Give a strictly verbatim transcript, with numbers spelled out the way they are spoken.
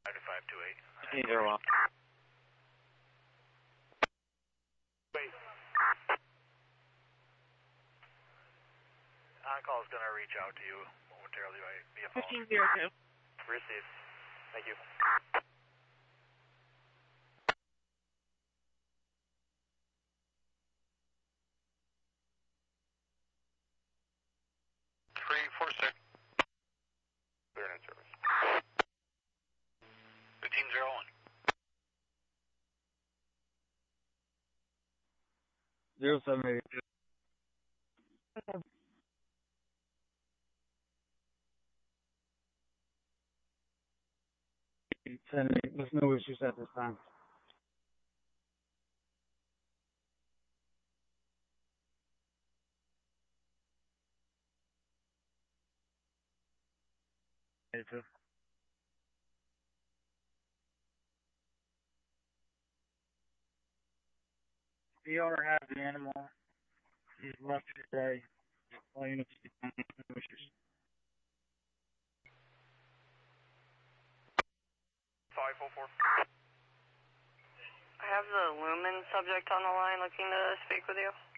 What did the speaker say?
five two eight. fifteen zero one. Wait. On-call is going to reach out to you momentarily by via phone. fifteen zero two. Receive. Thank you. three four six. Clear in service. fifteen zero one. Zero seven eight. Okay. ten eight. There's no issues at this time. eighty-two. The owner has the animal. He's left today. All units no issues. five four four. I have the Lumen subject on the line looking to speak with you.